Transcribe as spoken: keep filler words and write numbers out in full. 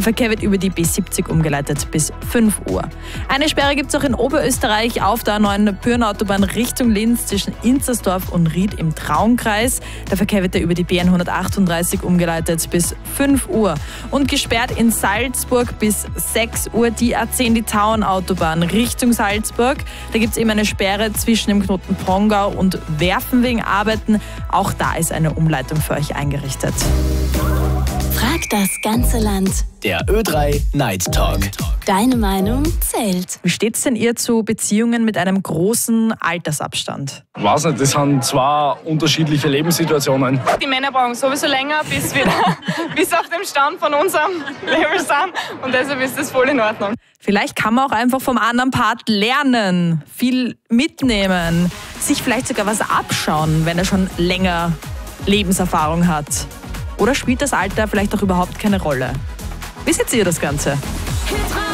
Der Verkehr wird über die B siebzig umgeleitet bis fünf Uhr. Eine Sperre gibt es auch in Oberösterreich auf der neuen Pyrnenautobahn Richtung Linz zwischen Inzersdorf und Ried im Traunkreis. Der Verkehr wird da über die B hundertachtunddreißig umgeleitet bis fünf Uhr. Und gesperrt in Salzburg bis sechs Uhr die A zehn, die Tauernautobahn Richtung Salzburg. Da gibt es eben eine Sperre zwischen dem Knoten Prongau und Werfen wegen Arbeiten. Auch da ist eine Umleitung für euch eingerichtet. Frag das ganze Land. Der Ö drei Night Talk. Deine Meinung zählt. Wie steht es denn ihr zu Beziehungen mit einem großen Altersabstand? Ich weiß nicht, das sind zwei unterschiedliche Lebenssituationen. Die Männer brauchen sowieso länger, bis wir bis auf dem Stand von unserem Level sind. Und deshalb ist das voll in Ordnung. Vielleicht kann man auch einfach vom anderen Part lernen, viel mitnehmen, sich vielleicht sogar was abschauen, wenn er schon länger Lebenserfahrung hat. Oder spielt das Alter vielleicht auch überhaupt keine Rolle? Wie seht ihr das Ganze?